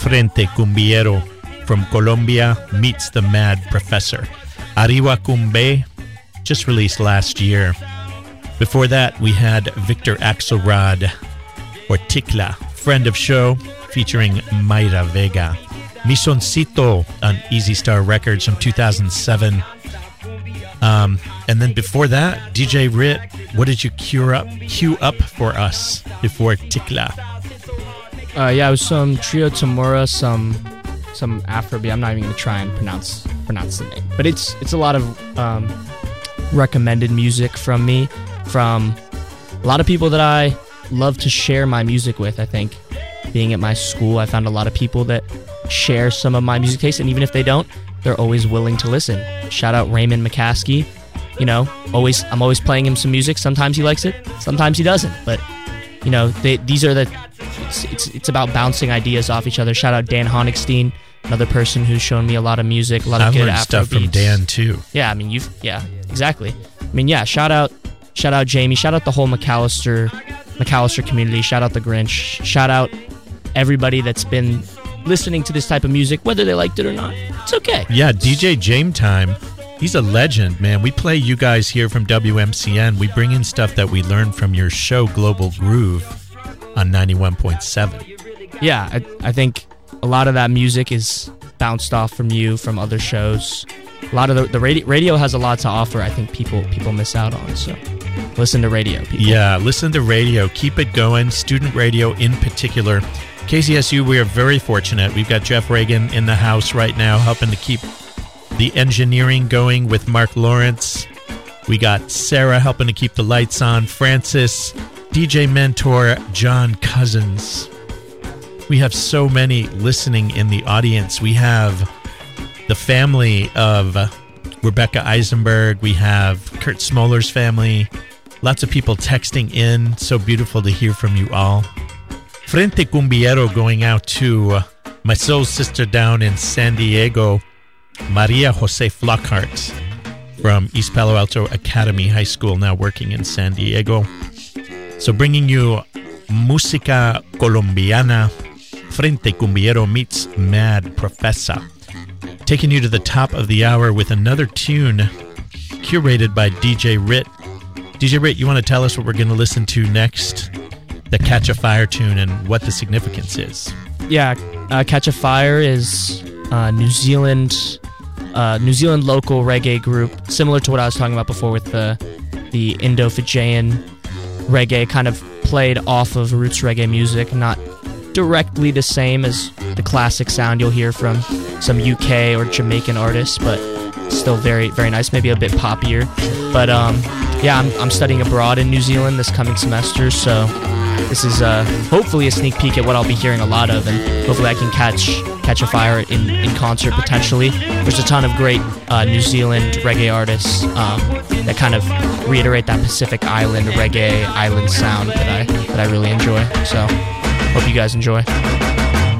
Frente Cumbiero from Colombia meets the Mad Professor. Arriba Cumbe, just released last year. Before that, we had Victor Axelrod, or Tikla, friend of show, featuring Mayra Vega. Misoncito on Easy Star Records from 2007. And then before that, DJ Rit, what did you queue up for us before Tikla? Yeah, it was some Trio Tamura, some Afrobeat. I'm not even going to try and pronounce the name. But it's a lot of recommended music from me, from a lot of people that I love to share my music with. I think being at my school, I found a lot of people that share some of my music taste, and even if they don't, they're always willing to listen. Shout out Raymond McCaskey. You know, I'm always playing him some music. Sometimes he likes it, sometimes he doesn't. But you know, these are it's about bouncing ideas off each other. Shout out Dan Honigstein, another person who's shown me a lot of music, a lot of good Afro stuff beats. From Dan too. Yeah, I mean exactly. I mean, yeah, shout out Jamie, shout out the whole McAllister community, shout out the Grinch, shout out everybody that's been listening to this type of music, whether they liked it or not. It's okay. Yeah, DJ Jame Time, he's a legend, man. We play you guys here from WMCN. We bring in stuff that we learned from your show, Global Groove, on 91.7. Yeah, I think a lot of that music is bounced off from you, from other shows. A lot of the radio has a lot to offer. I think people miss out on. So listen to radio, people. Yeah, listen to radio. Keep it going. Student radio in particular. KCSU, we are very fortunate. We've got Jeff Reagan in the house right now helping to keep the engineering going with Mark Lawrence. We got Sarah helping to keep the lights on. Francis, DJ Mentor, John Cousins. We have so many listening in the audience. We have the family of Rebecca Eisenberg. We have Kurt Smoller's family. Lots of people texting in. So beautiful to hear from you all. Frente Cumbiero going out to my soul sister down in San Diego, Maria Jose Flockhart from East Palo Alto Academy High School, now working in San Diego. So bringing you Música Colombiana, Frente Cumbiero meets Mad Professor. Taking you to the top of the hour with another tune curated by DJ Rit. DJ Rit, you want to tell us what we're going to listen to next? The Catch a Fire tune and what the significance is. Yeah, Catch a Fire is New Zealand local reggae group, similar to what I was talking about before with the Indo-Fijian reggae, kind of played off of roots reggae music, not directly the same as the classic sound you'll hear from some UK or Jamaican artists, but still very, very nice, maybe a bit poppier. But yeah, I'm studying abroad in New Zealand this coming semester, so this is hopefully a sneak peek at what I'll be hearing a lot of, and hopefully I can catch a fire in concert potentially. There's a ton of great New Zealand reggae artists that kind of reiterate that Pacific Island reggae island sound that I really enjoy. So hope you guys enjoy.